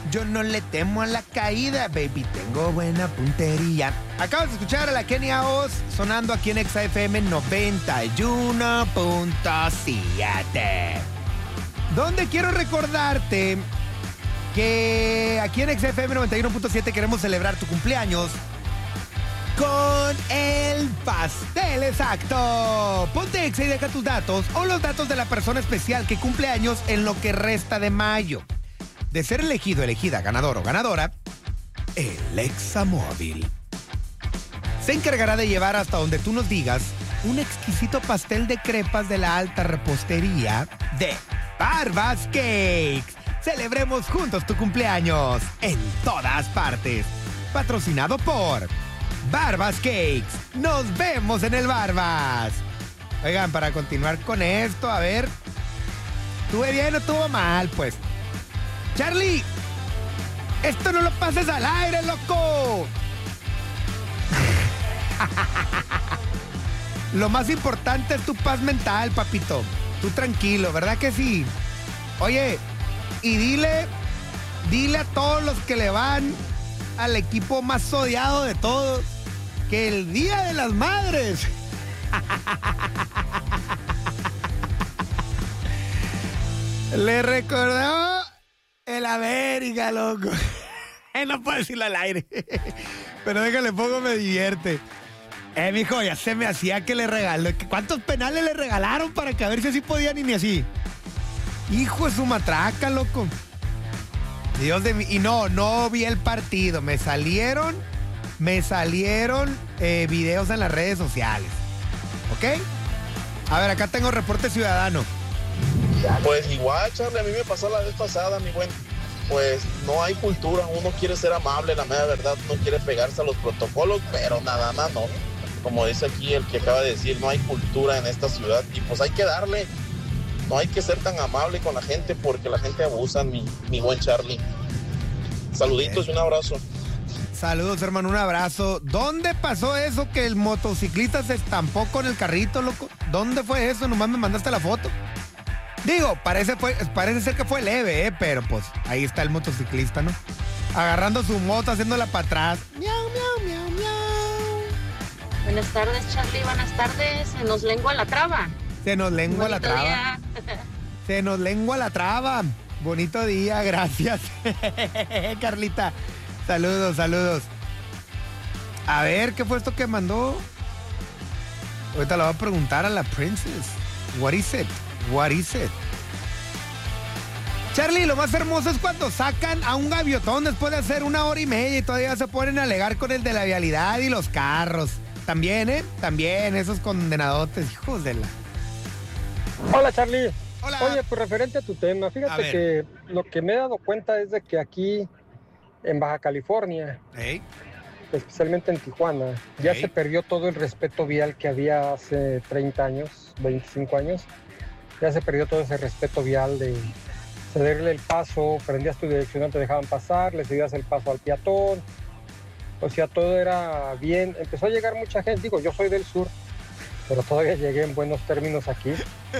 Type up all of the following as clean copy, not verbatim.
Yo no le temo a la caída, baby, tengo buena puntería. Acabas de escuchar a la Kenia Oz sonando aquí en XFM 91.7. Donde quiero recordarte que aquí en XFM 91.7 queremos celebrar tu cumpleaños con el pastel exacto. Ponte Exa y deja tus datos o los datos de la persona especial que cumple años en lo que resta de mayo. De ser elegido, elegida, ganador o ganadora, el Examóvil se encargará de llevar hasta donde tú nos digas un exquisito pastel de crepas de la alta repostería de Barbas Cakes. Celebremos juntos tu cumpleaños en todas partes. Patrocinado por Barbas Cakes. Nos vemos en el Barbas. Oigan, para continuar con esto, a ver. ¿Estuve bien o estuvo mal? Pues, Charlie, esto no lo pases al aire, loco. Lo más importante es tu paz mental, papito. Tú tranquilo, ¿verdad que sí? Oye, y dile a todos los que le van al equipo más odiado de todos que el Día de las Madres le recordó el América, loco. No puedo decirlo al aire, pero déjale pongo, me divierte. Mijo, ya se me hacía que le regaló. ¿Cuántos penales le regalaron para que a ver si así podían y ni así? Hijo de su matraca, loco. Dios de mí. Y no vi el partido. Me salieron videos en las redes sociales. ¿Ok? A ver, acá tengo reporte ciudadano. Pues igual, Charlie, a mí me pasó la vez pasada, mi buen. Pues no hay cultura, uno quiere ser amable, la mera verdad, uno quiere pegarse a los protocolos, pero nada más no. Como dice aquí el que acaba de decir, no hay cultura en esta ciudad y pues hay que darle. No hay que ser tan amable con la gente porque la gente abusa, mi buen Charlie. Saluditos y un abrazo. Saludos, hermano, un abrazo. ¿Dónde pasó eso que el motociclista se estampó con el carrito, loco? ¿Dónde fue eso? Nomás me mandaste la foto. Digo, parece ser que fue leve, pero pues ahí está el motociclista, ¿no? Agarrando su moto, haciéndola para atrás. Miau, miau, miau, miau. Buenas tardes, Charlie, buenas tardes. Se nos lengua la traba. Se nos lengua la traba. Día. Se nos lengua la traba. Bonito día, gracias. Carlita, saludos. A ver, ¿qué fue esto que mandó? Ahorita le voy a preguntar a la princess. What is it? Charlie, lo más hermoso es cuando sacan a un gaviotón después de hacer 1 hora y media y todavía se ponen a alegar con el de la vialidad y los carros. También, También, esos condenadotes, hijos de la... Hola, Charlie. Hola. Oye, pues referente a tu tema, fíjate que lo que me he dado cuenta es de que aquí en Baja California, especialmente en Tijuana, ya se perdió todo el respeto vial que había hace 30 años, 25 años. Ya se perdió todo ese respeto vial de cederle el paso, prendías tu direccional, te dejaban pasar, le cedías el paso al peatón. O sea, todo era bien. Empezó a llegar mucha gente, digo, yo soy del sur, pero todavía llegué en buenos términos aquí.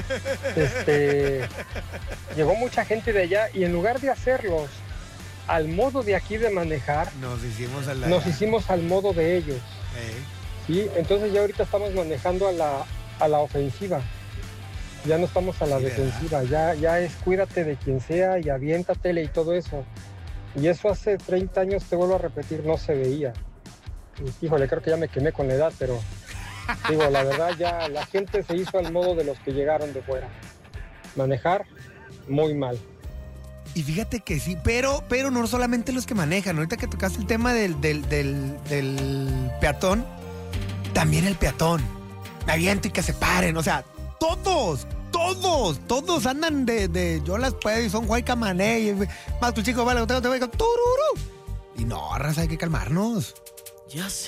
Llegó mucha gente de allá y en lugar de hacerlos al modo de aquí de manejar, nos hicimos al modo de ellos. ¿Sí? Entonces ya ahorita estamos manejando a la ofensiva. Ya no estamos a la defensiva, ya es cuídate de quien sea y aviéntatele y todo eso. Y eso hace 30 años, te vuelvo a repetir, no se veía. Y, híjole, creo que ya me quemé con la edad, pero digo, la verdad ya la gente se hizo al modo de los que llegaron de fuera. Manejar muy mal. Y fíjate que sí, pero no solamente los que manejan. Ahorita que tocaste el tema del peatón, también el peatón. Me aviento y que se paren, o sea, todos andan de yo las puedo y son guaycamané y más tu chico vale, te voy a tururú. Y no, raza, hay que calmarnos. Ya sé.